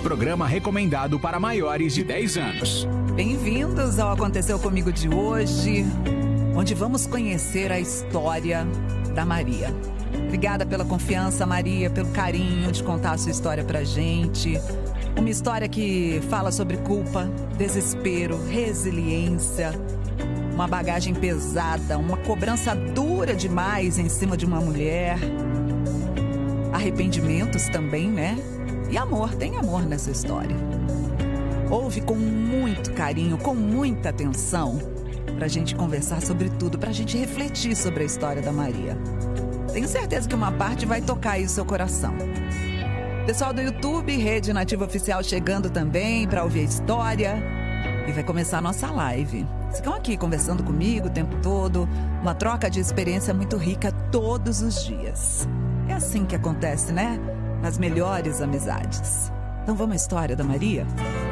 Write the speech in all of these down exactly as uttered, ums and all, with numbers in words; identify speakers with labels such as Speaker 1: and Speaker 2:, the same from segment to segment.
Speaker 1: programa recomendado para maiores de dez anos.
Speaker 2: Bem-vindos ao Aconteceu Comigo de hoje, onde vamos conhecer a história da Maria. Obrigada pela confiança, Maria, pelo carinho de contar a sua história pra gente. Uma história que fala sobre culpa, desespero, resiliência, uma bagagem pesada, uma cobrança dura demais em cima de uma mulher. Arrependimentos também, né? E amor, tem amor nessa história. Ouve com muito carinho, com muita atenção, pra gente conversar sobre tudo, pra gente refletir sobre a história da Maria. Tenho certeza que uma parte vai tocar aí o seu coração. Pessoal do YouTube, Rede Nativa Oficial chegando também pra ouvir a história. E vai começar a nossa live. Vocês ficam aqui conversando comigo o tempo todo. Uma troca de experiência muito rica todos os dias. É assim que acontece, né? Nas melhores amizades. Então vamos à história da Maria?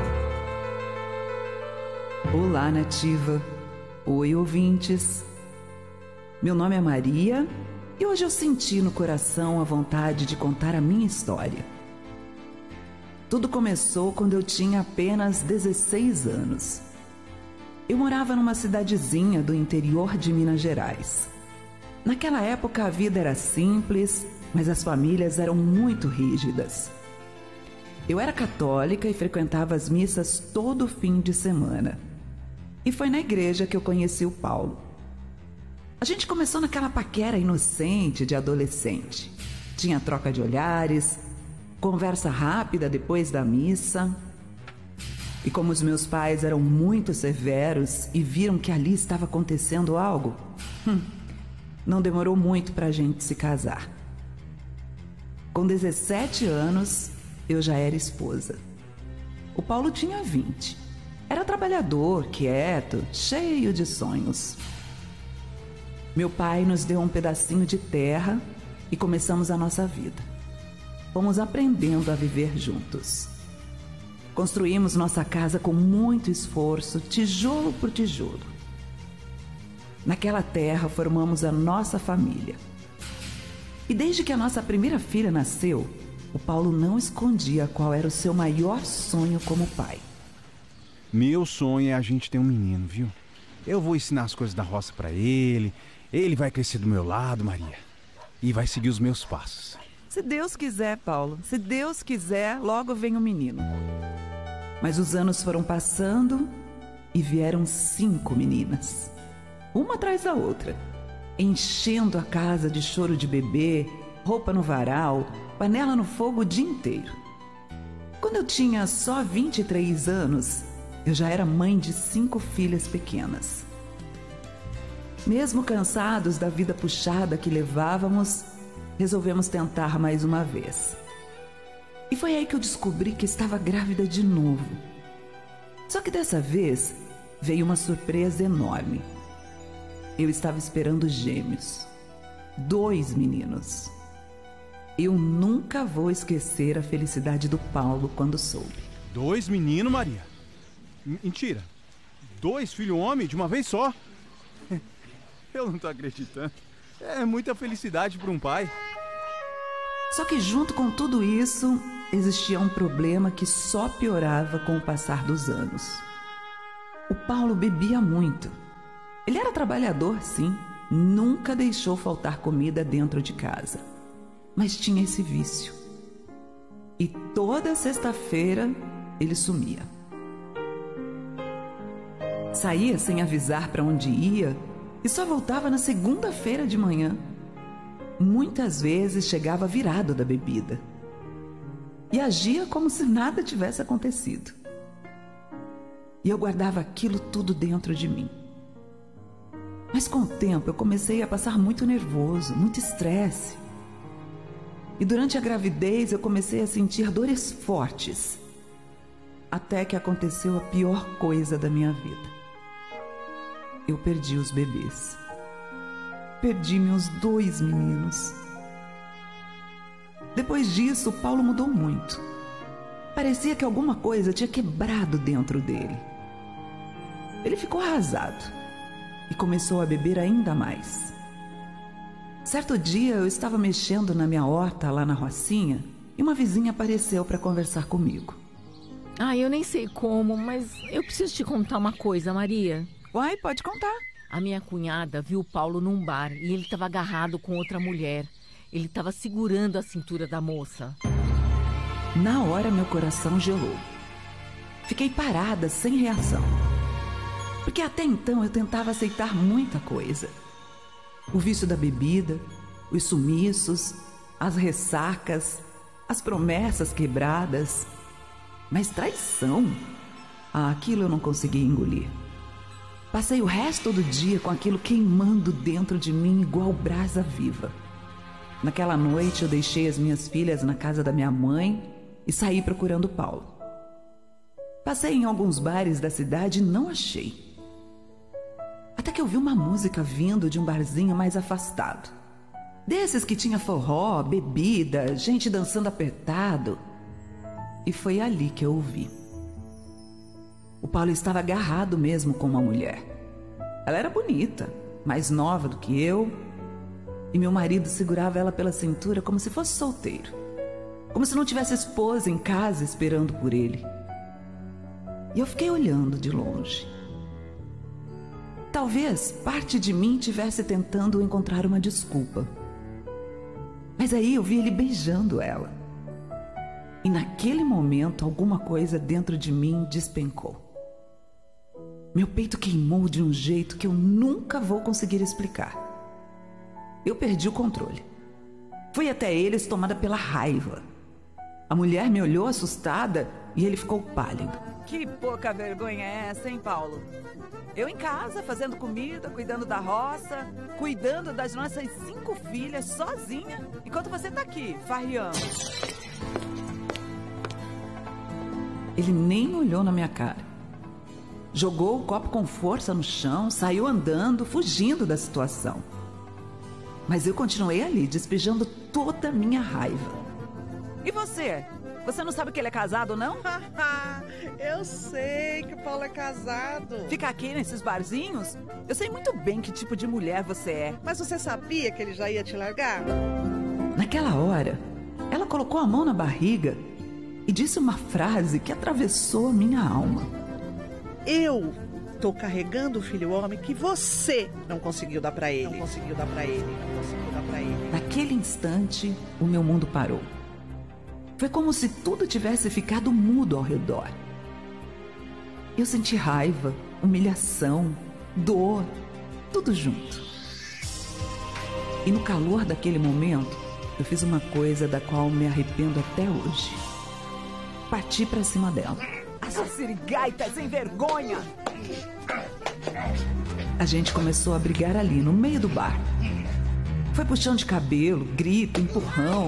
Speaker 2: Olá, Nativa. Oi, ouvintes. Meu nome é Maria e hoje eu senti no coração a vontade de contar a minha história. Tudo começou quando eu tinha apenas dezesseis anos. Eu morava numa cidadezinha do interior de Minas Gerais. Naquela época a vida era simples, mas as famílias eram muito rígidas. Eu era católica e frequentava as missas todo fim de semana. E foi na igreja que eu conheci o Paulo. A gente começou naquela paquera inocente de adolescente. Tinha troca de olhares, conversa rápida depois da missa. E como os meus pais eram muito severos e viram que ali estava acontecendo algo, hum, não demorou muito para a gente se casar. Com dezessete anos, eu já era esposa. O Paulo tinha vinte. Era trabalhador, quieto, cheio de sonhos. Meu pai nos deu um pedacinho de terra e começamos a nossa vida. Fomos aprendendo a viver juntos. Construímos nossa casa com muito esforço, tijolo por tijolo. Naquela terra formamos a nossa família. E desde que a nossa primeira filha nasceu, o Paulo não escondia qual era o seu maior sonho como pai.
Speaker 3: Meu sonho é a gente ter um menino, viu? Eu vou ensinar as coisas da roça pra ele, ele vai crescer do meu lado, Maria, e vai seguir os meus passos.
Speaker 2: Se Deus quiser, Paulo, se Deus quiser, logo vem o menino. Mas os anos foram passando e vieram cinco meninas, uma atrás da outra, enchendo a casa de choro de bebê, roupa no varal, panela no fogo o dia inteiro. Quando eu tinha só vinte e três anos, eu já era mãe de cinco filhas pequenas. Mesmo cansados da vida puxada que levávamos, resolvemos tentar mais uma vez. E foi aí que eu descobri que estava grávida de novo. Só que dessa vez veio uma surpresa enorme. Eu estava esperando gêmeos. Dois meninos. Eu nunca vou esquecer a felicidade do Paulo quando soube.
Speaker 3: Dois meninos, Maria? M- mentira. Dois filhos homem de uma vez só? Eu não tô acreditando. É muita felicidade para um pai.
Speaker 2: Só que junto com tudo isso, existia um problema que só piorava com o passar dos anos. O Paulo bebia muito. Ele era trabalhador, sim, nunca deixou faltar comida dentro de casa. Mas tinha esse vício. E toda sexta-feira ele sumia. Saía sem avisar para onde ia e só voltava na segunda-feira de manhã. Muitas vezes chegava virado da bebida e agia como se nada tivesse acontecido. E eu guardava aquilo tudo dentro de mim. Mas com o tempo eu comecei a passar muito nervoso, muito estresse. E durante a gravidez eu comecei a sentir dores fortes. Até que aconteceu a pior coisa da minha vida. Eu perdi os bebês. Perdi meus dois meninos. Depois disso, o Paulo mudou muito. Parecia que alguma coisa tinha quebrado dentro dele. Ele ficou arrasado e começou a beber ainda mais. Certo dia eu estava mexendo na minha horta lá na rocinha e uma vizinha apareceu para conversar comigo.
Speaker 4: Ah, eu nem sei como, mas eu preciso te contar uma coisa, Maria.
Speaker 2: Uai, pode contar.
Speaker 4: A minha cunhada viu o Paulo num bar e ele estava agarrado com outra mulher. Ele estava segurando a cintura da moça.
Speaker 2: Na hora, meu coração gelou. Fiquei parada, sem reação. Porque até então eu tentava aceitar muita coisa. O vício da bebida, os sumiços, as ressacas, as promessas quebradas. Mas traição? Ah, aquilo eu não conseguia engolir. Passei o resto do dia com aquilo queimando dentro de mim igual brasa viva. Naquela noite eu deixei as minhas filhas na casa da minha mãe e saí procurando Paulo. Passei em alguns bares da cidade e não achei. Até que eu vi uma música vindo de um barzinho mais afastado. Desses que tinha forró, bebida, gente dançando apertado. E foi ali que eu o vi. O Paulo estava agarrado mesmo com uma mulher. Ela era bonita, mais nova do que eu, e meu marido segurava ela pela cintura como se fosse solteiro. Como se não tivesse esposa em casa esperando por ele. E eu fiquei olhando de longe. Talvez parte de mim tivesse tentando encontrar uma desculpa. Mas aí eu vi ele beijando ela. E naquele momento alguma coisa dentro de mim despencou. Meu peito queimou de um jeito que eu nunca vou conseguir explicar. Eu perdi o controle. Fui até eles tomada pela raiva. A mulher me olhou assustada e ele ficou pálido.
Speaker 5: Que pouca vergonha é essa, hein, Paulo? Eu em casa, fazendo comida, cuidando da roça, cuidando das nossas cinco filhas sozinha, enquanto você tá aqui, farriando.
Speaker 2: Ele nem olhou na minha cara. Jogou o copo com força no chão, saiu andando, fugindo da situação. Mas eu continuei ali, despejando toda a minha raiva.
Speaker 5: E você? Você não sabe que ele é casado, não?
Speaker 6: Eu sei que o Paulo é casado.
Speaker 5: Fica aqui nesses barzinhos? Eu sei muito bem que tipo de mulher você é.
Speaker 6: Mas você sabia que ele já ia te largar?
Speaker 2: Naquela hora, ela colocou a mão na barriga e disse uma frase que atravessou a minha alma.
Speaker 6: Eu tô carregando o filho homem que você não conseguiu dar pra ele. Não conseguiu dar pra ele, não conseguiu dar pra ele.
Speaker 2: Naquele instante, o meu mundo parou. Foi como se tudo tivesse ficado mudo ao redor. Eu senti raiva, humilhação, dor, tudo junto. E no calor daquele momento, eu fiz uma coisa da qual me arrependo até hoje. Parti pra cima dela.
Speaker 5: Essa sirigaita sem vergonha!
Speaker 2: A gente começou a brigar ali, no meio do bar. Foi puxão de cabelo, grito, empurrão.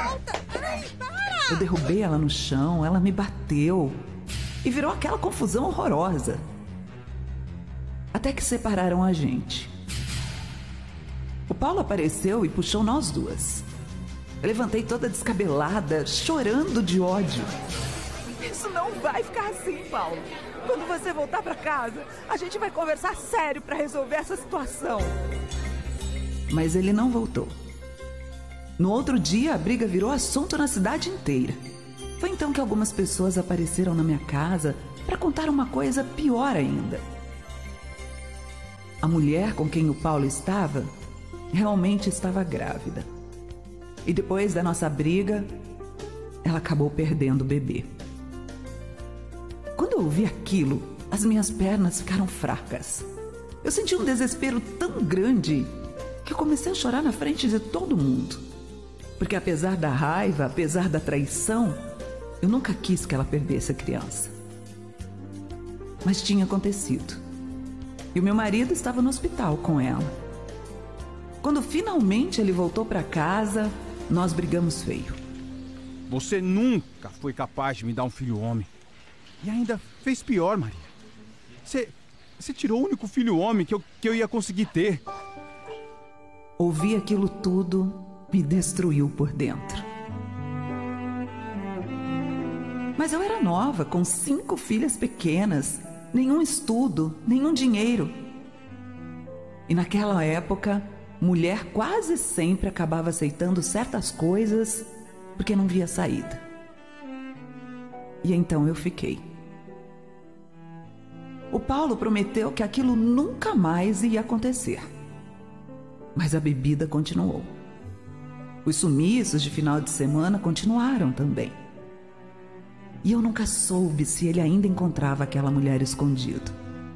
Speaker 2: Eu derrubei ela no chão, ela me bateu. E virou aquela confusão horrorosa. Até que separaram a gente. O Paulo apareceu e puxou nós duas. Eu levantei toda descabelada, chorando de ódio.
Speaker 5: Isso não vai ficar assim, Paulo. Quando você voltar pra casa, a gente vai conversar sério pra resolver essa situação.
Speaker 2: Mas ele não voltou. No outro dia, a briga virou assunto na cidade inteira. Foi então que algumas pessoas apareceram na minha casa para contar uma coisa pior ainda. A mulher com quem o Paulo estava realmente estava grávida. E depois da nossa briga, ela acabou perdendo o bebê. Quando eu ouvi aquilo, as minhas pernas ficaram fracas. Eu senti um desespero tão grande que eu comecei a chorar na frente de todo mundo. Porque apesar da raiva, apesar da traição, eu nunca quis que ela perdesse a criança. Mas tinha acontecido. E o meu marido estava no hospital com ela. Quando finalmente ele voltou para casa, nós brigamos feio.
Speaker 3: Você nunca foi capaz de me dar um filho homem. E ainda fez pior, Maria. Você, você tirou o único filho homem que eu, que eu ia conseguir ter.
Speaker 2: Ouvir aquilo tudo me destruiu por dentro. Mas eu era nova, com cinco filhas pequenas, nenhum estudo, nenhum dinheiro. E naquela época, mulher quase sempre acabava aceitando certas coisas porque não via saída. E então eu fiquei. O Paulo prometeu que aquilo nunca mais ia acontecer. Mas a bebida continuou. Os sumiços de final de semana continuaram também. E eu nunca soube se ele ainda encontrava aquela mulher escondida.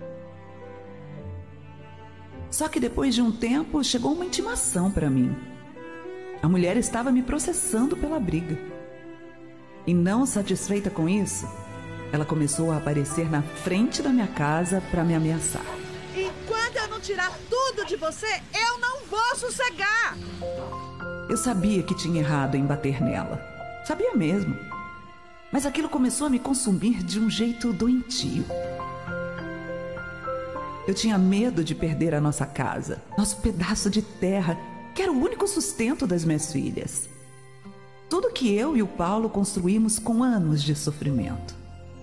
Speaker 2: Só que depois de um tempo chegou uma intimação para mim. A mulher estava me processando pela briga. E não satisfeita com isso, ela começou a aparecer na frente da minha casa para me ameaçar.
Speaker 6: Enquanto eu não tirar tudo de você, eu não vou sossegar!
Speaker 2: Eu sabia que tinha errado em bater nela. Sabia mesmo. Mas aquilo começou a me consumir de um jeito doentio. Eu tinha medo de perder a nossa casa, nosso pedaço de terra, que era o único sustento das minhas filhas. Tudo que eu e o Paulo construímos com anos de sofrimento.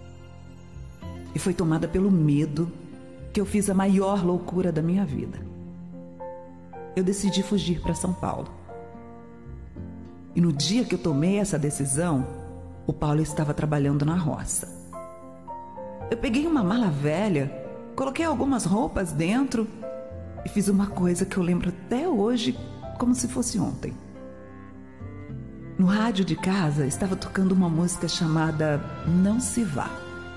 Speaker 2: E foi tomada pelo medo que eu fiz a maior loucura da minha vida. Eu decidi fugir para São Paulo. E no dia que eu tomei essa decisão, o Paulo estava trabalhando na roça. Eu peguei uma mala velha, coloquei algumas roupas dentro e fiz uma coisa que eu lembro até hoje como se fosse ontem. No rádio de casa estava tocando uma música chamada Não Se Vá.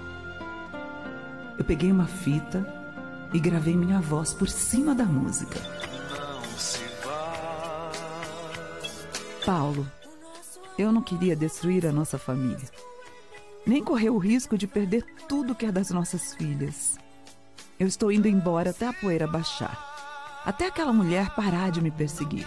Speaker 2: Eu peguei uma fita e gravei minha voz por cima da música. Não se vá. Paulo, eu não queria destruir a nossa família, nem correr o risco de perder tudo que é das nossas filhas. Eu estou indo embora até a poeira baixar, até aquela mulher parar de me perseguir.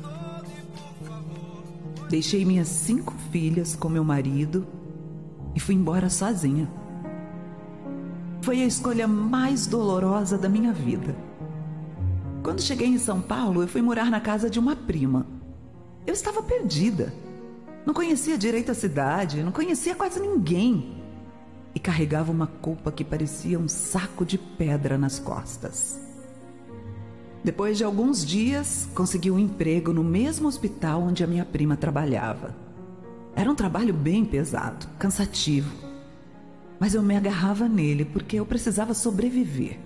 Speaker 2: Deixei minhas cinco filhas com meu marido e fui embora sozinha. Foi a escolha mais dolorosa da minha vida. Quando cheguei em São Paulo, eu fui morar na casa de uma prima. Eu estava perdida. Não conhecia direito a cidade, não conhecia quase ninguém. E carregava uma culpa que parecia um saco de pedra nas costas. Depois de alguns dias, consegui um emprego no mesmo hospital onde a minha prima trabalhava. Era um trabalho bem pesado, cansativo. Mas eu me agarrava nele porque eu precisava sobreviver.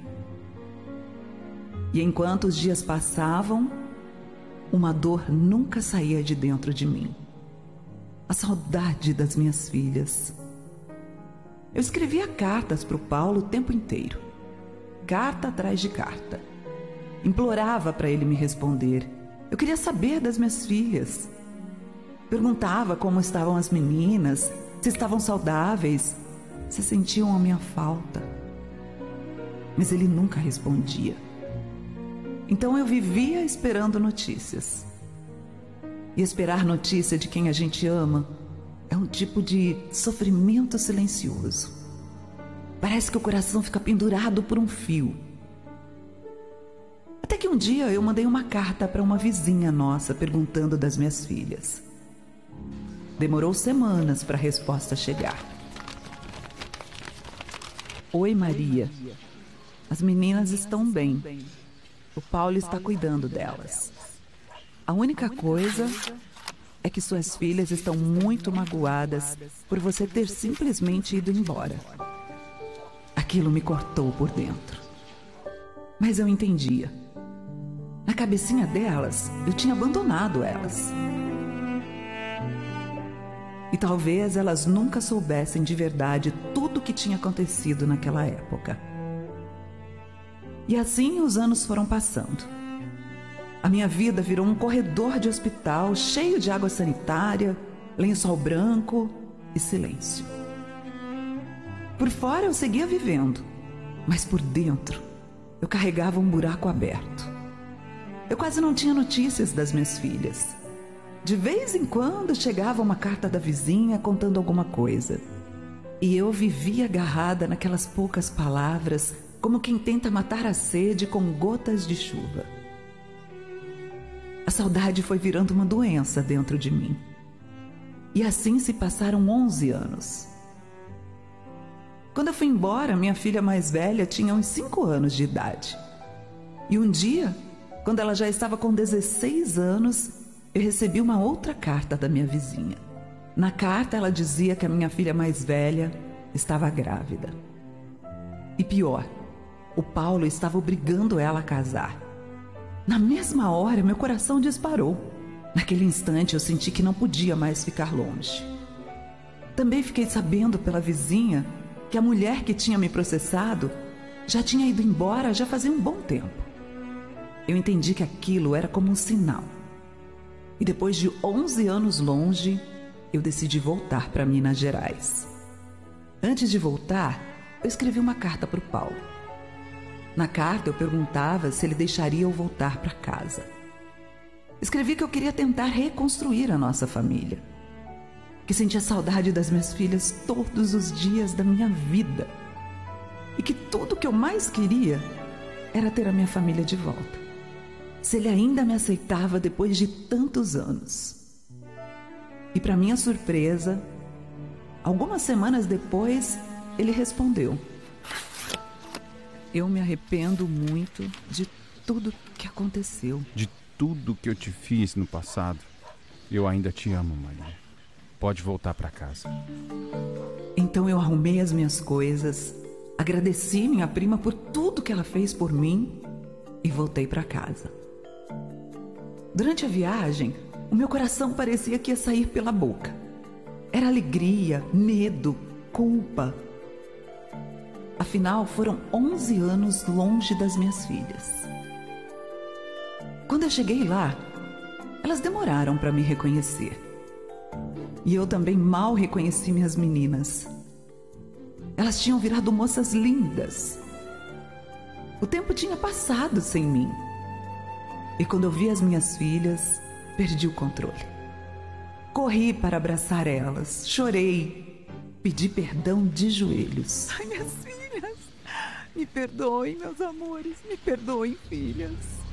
Speaker 2: E enquanto os dias passavam, uma dor nunca saía de dentro de mim. A saudade das minhas filhas. Eu escrevia cartas para o Paulo o tempo inteiro. Carta atrás de carta. Implorava para ele me responder. Eu queria saber das minhas filhas. Perguntava como estavam as meninas, se estavam saudáveis, se sentiam a minha falta. Mas ele nunca respondia. Então eu vivia esperando notícias. E esperar notícia de quem a gente ama é um tipo de sofrimento silencioso. Parece que o coração fica pendurado por um fio. Até que um dia eu mandei uma carta para uma vizinha nossa perguntando das minhas filhas. Demorou semanas para a resposta chegar. Oi, Maria. As meninas estão bem. O Paulo está cuidando delas. A única coisa é que suas filhas estão muito magoadas por você ter simplesmente ido embora. Aquilo me cortou por dentro. Mas eu entendia. Na cabecinha delas, eu tinha abandonado elas. E talvez elas nunca soubessem de verdade tudo o que tinha acontecido naquela época. E assim os anos foram passando. A minha vida virou um corredor de hospital cheio de água sanitária, lençol branco e silêncio. Por fora eu seguia vivendo, mas por dentro eu carregava um buraco aberto. Eu quase não tinha notícias das minhas filhas. De vez em quando chegava uma carta da vizinha contando alguma coisa. E eu vivia agarrada naquelas poucas palavras, como quem tenta matar a sede com gotas de chuva. A saudade foi virando uma doença dentro de mim. E assim se passaram onze anos. Quando eu fui embora, minha filha mais velha tinha uns cinco anos de idade. E um dia, quando ela já estava com dezesseis anos, eu recebi uma outra carta da minha vizinha. Na carta, ela dizia que a minha filha mais velha estava grávida. E pior, o Paulo estava obrigando ela a casar. Na mesma hora, meu coração disparou. Naquele instante, eu senti que não podia mais ficar longe. Também fiquei sabendo pela vizinha que a mulher que tinha me processado já tinha ido embora já fazia um bom tempo. Eu entendi que aquilo era como um sinal. E depois de onze anos longe, eu decidi voltar para Minas Gerais. Antes de voltar, eu escrevi uma carta para o Paulo. Na carta, eu perguntava se ele deixaria eu voltar para casa. Escrevi que eu queria tentar reconstruir a nossa família, que sentia saudade das minhas filhas todos os dias da minha vida e que tudo que eu mais queria era ter a minha família de volta. Se ele ainda me aceitava depois de tantos anos. E para minha surpresa, algumas semanas depois, ele respondeu: eu me arrependo muito de tudo que aconteceu.
Speaker 3: De tudo que eu te fiz no passado, eu ainda te amo, Maria. Pode voltar para casa.
Speaker 2: Então eu arrumei as minhas coisas, agradeci minha prima por tudo que ela fez por mim e voltei para casa. Durante a viagem, o meu coração parecia que ia sair pela boca. Era alegria, medo, culpa. Afinal, foram onze anos longe das minhas filhas. Quando eu cheguei lá, elas demoraram para me reconhecer. E eu também mal reconheci minhas meninas. Elas tinham virado moças lindas. O tempo tinha passado sem mim. E quando eu vi as minhas filhas, perdi o controle. Corri para abraçar elas, chorei, pedi perdão de joelhos.
Speaker 5: Ai, minhas filhas, me perdoem, meus amores, me perdoem, filhas.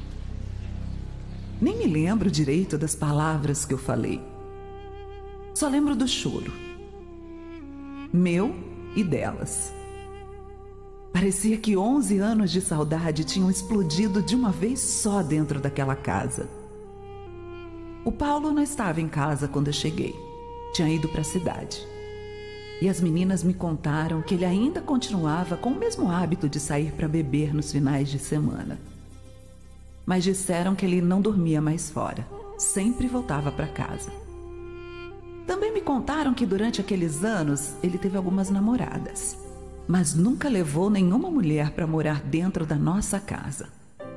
Speaker 2: Nem me lembro direito das palavras que eu falei. Só lembro do choro. Meu e delas. Parecia que onze anos de saudade tinham explodido de uma vez só dentro daquela casa. O Paulo não estava em casa quando eu cheguei. Tinha ido para a cidade. E as meninas me contaram que ele ainda continuava com o mesmo hábito de sair para beber nos finais de semana. Mas disseram que ele não dormia mais fora. Sempre voltava para casa. Também me contaram que durante aqueles anos ele teve algumas namoradas, mas nunca levou nenhuma mulher para morar dentro da nossa casa.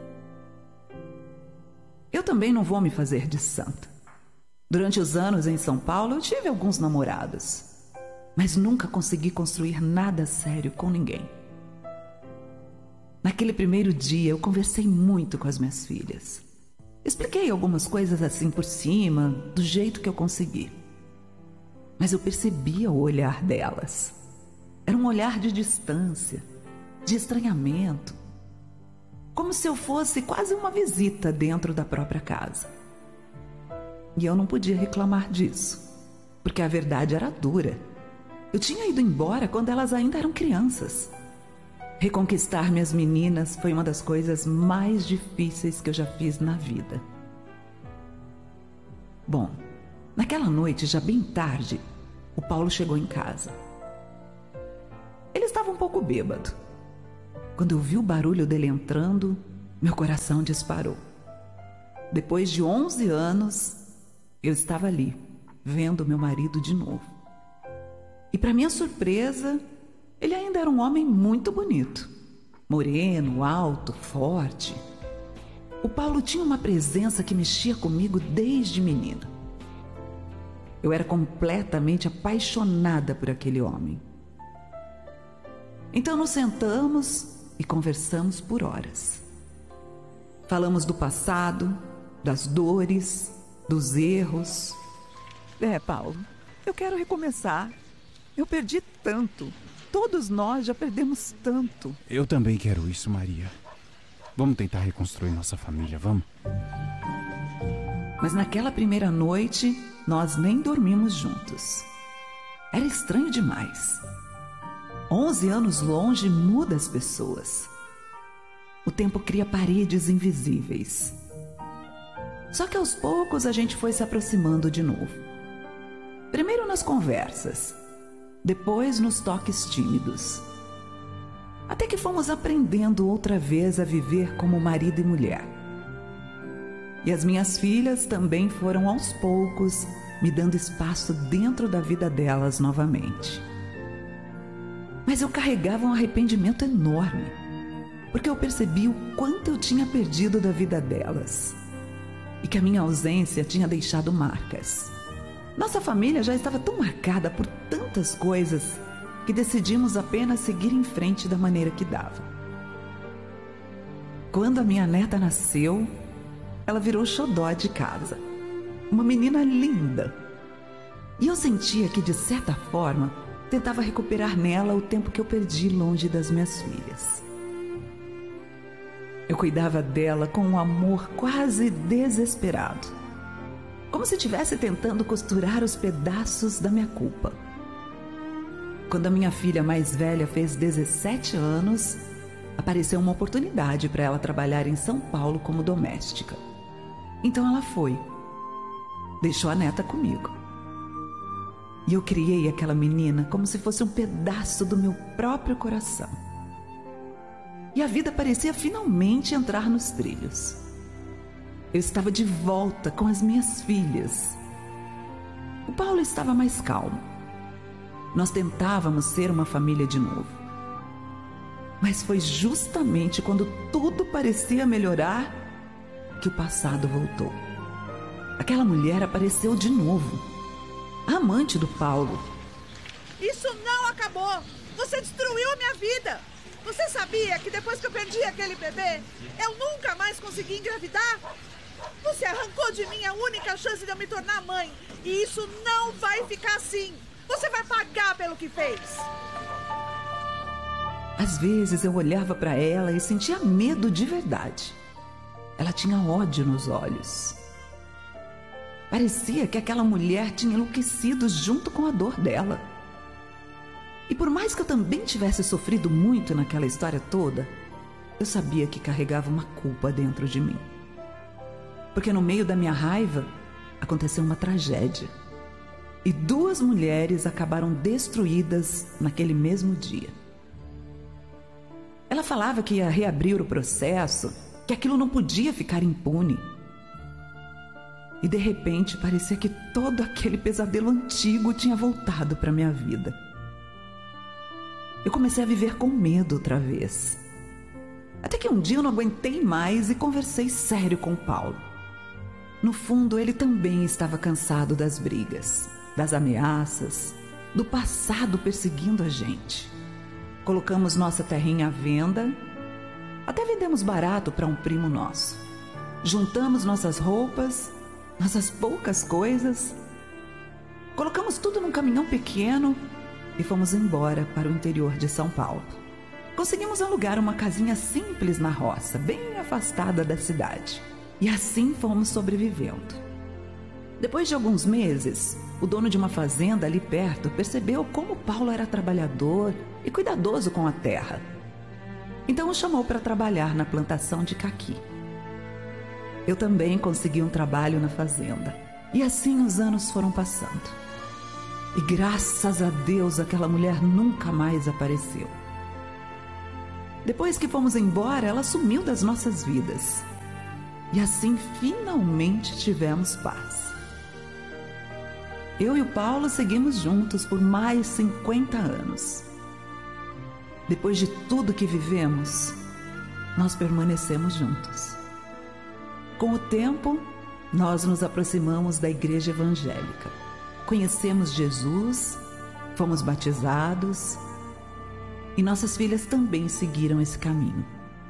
Speaker 2: Eu também não vou me fazer de santa. Durante os anos em São Paulo eu tive alguns namorados, mas nunca consegui construir nada sério com ninguém. Naquele primeiro dia eu conversei muito com as minhas filhas. Expliquei algumas coisas assim por cima, do jeito que eu consegui. Mas eu percebia o olhar delas. Era um olhar de distância, de estranhamento. Como se eu fosse quase uma visita dentro da própria casa. E eu não podia reclamar disso, porque a verdade era dura. Eu tinha ido embora quando elas ainda eram crianças. Reconquistar minhas meninas foi uma das coisas mais difíceis que eu já fiz na vida. Bom, naquela noite, já bem tarde, o Paulo chegou em casa. Ele estava um pouco bêbado. Quando eu vi o barulho dele entrando, meu coração disparou. Depois de onze anos, eu estava ali, vendo meu marido de novo. E para minha surpresa, ele ainda era um homem muito bonito. Moreno, alto, forte. O Paulo tinha uma presença que mexia comigo desde menina. Eu era completamente apaixonada por aquele homem. Então nos sentamos e conversamos por horas. Falamos do passado, das dores, dos erros.
Speaker 5: É, Paulo, eu quero recomeçar. Eu perdi tanto. Todos nós já perdemos tanto.
Speaker 3: Eu também quero isso, Maria. Vamos tentar reconstruir nossa família, vamos?
Speaker 2: Mas naquela primeira noite, nós nem dormimos juntos. Era estranho demais. Onze anos longe muda as pessoas. O tempo cria paredes invisíveis. Só que aos poucos a gente foi se aproximando de novo. Primeiro nas conversas, depois nos toques tímidos. Até que fomos aprendendo outra vez a viver como marido e mulher. E as minhas filhas também foram aos poucos me dando espaço dentro da vida delas novamente. Mas eu carregava um arrependimento enorme, porque eu percebi o quanto eu tinha perdido da vida delas e que a minha ausência tinha deixado marcas. Nossa família já estava tão marcada por tantas coisas que decidimos apenas seguir em frente da maneira que dava. Quando a minha neta nasceu, ela virou xodó de casa. Uma menina linda. E eu sentia que, de certa forma, tentava recuperar nela o tempo que eu perdi longe das minhas filhas. Eu cuidava dela com um amor quase desesperado, como se estivesse tentando costurar os pedaços da minha culpa. Quando a minha filha mais velha fez dezessete anos, apareceu uma oportunidade para ela trabalhar em São Paulo como doméstica. Então ela foi. Deixou a neta comigo. E eu criei aquela menina como se fosse um pedaço do meu próprio coração. E a vida parecia finalmente entrar nos trilhos. Eu estava de volta com as minhas filhas. O Paulo estava mais calmo. Nós tentávamos ser uma família de novo. Mas foi justamente quando tudo parecia melhorar que o passado voltou. Aquela mulher apareceu de novo. A amante do Paulo.
Speaker 6: Isso não acabou! Você destruiu a minha vida! Você sabia que depois que eu perdi aquele bebê, eu nunca mais consegui engravidar? Você arrancou de mim a única chance de eu me tornar mãe. E isso não vai ficar assim. Você vai pagar pelo que fez.
Speaker 2: Às vezes eu olhava para ela e sentia medo de verdade. Ela tinha ódio nos olhos. Parecia que aquela mulher tinha enlouquecido junto com a dor dela. E por mais que eu também tivesse sofrido muito naquela história toda, eu sabia que carregava uma culpa dentro de mim. Porque no meio da minha raiva, aconteceu uma tragédia. E duas mulheres acabaram destruídas naquele mesmo dia. Ela falava que ia reabrir o processo, que aquilo não podia ficar impune. E de repente parecia que todo aquele pesadelo antigo tinha voltado para minha vida. Eu comecei a viver com medo outra vez. Até que um dia eu não aguentei mais e conversei sério com o Paulo. No fundo, ele também estava cansado das brigas, das ameaças, do passado perseguindo a gente. Colocamos nossa terrinha à venda, até vendemos barato para um primo nosso. Juntamos nossas roupas, nossas poucas coisas, colocamos tudo num caminhão pequeno e fomos embora para o interior de São Paulo. Conseguimos alugar uma casinha simples na roça, bem afastada da cidade. E assim fomos sobrevivendo. Depois de alguns meses, o dono de uma fazenda ali perto percebeu como Paulo era trabalhador e cuidadoso com a terra. Então o chamou para trabalhar na plantação de caqui. Eu também consegui um trabalho na fazenda. E assim os anos foram passando. E graças a Deus aquela mulher nunca mais apareceu. Depois que fomos embora, ela sumiu das nossas vidas. E assim finalmente tivemos paz. Eu e o Paulo seguimos juntos por mais cinquenta anos. Depois de tudo que vivemos, nós permanecemos juntos. Com o tempo, nós nos aproximamos da igreja evangélica. Conhecemos Jesus, fomos batizados e nossas filhas também seguiram esse caminho.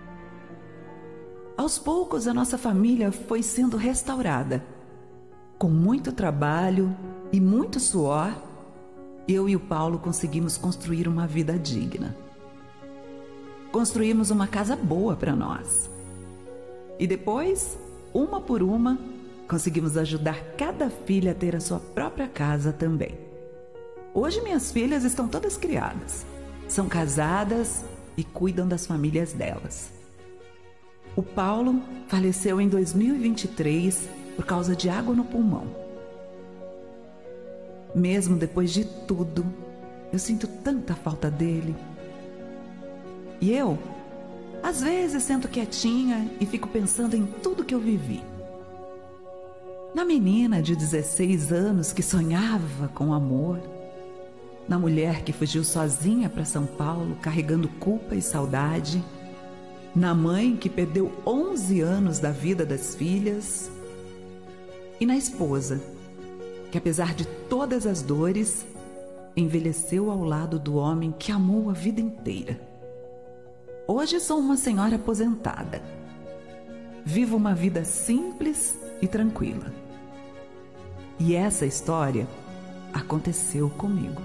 Speaker 2: Aos poucos, a nossa família foi sendo restaurada. Com muito trabalho e muito suor, eu e o Paulo conseguimos construir uma vida digna. Construímos uma casa boa para nós. E depois, uma por uma, conseguimos ajudar cada filha a ter a sua própria casa também. Hoje minhas filhas estão todas criadas, são casadas e cuidam das famílias delas. O Paulo faleceu em dois mil e vinte e três por causa de água no pulmão. Mesmo depois de tudo, eu sinto tanta falta dele. E eu, às vezes, sento quietinha e fico pensando em tudo que eu vivi. Na menina de dezesseis anos que sonhava com amor, na mulher que fugiu sozinha para São Paulo carregando culpa e saudade, na mãe que perdeu onze anos da vida das filhas e na esposa que, apesar de todas as dores, envelheceu ao lado do homem que amou a vida inteira. Hoje sou uma senhora aposentada. Vivo uma vida simples e tranquila. E essa história aconteceu comigo.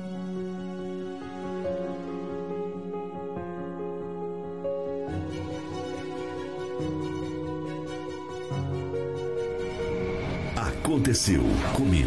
Speaker 7: Aconteceu comigo.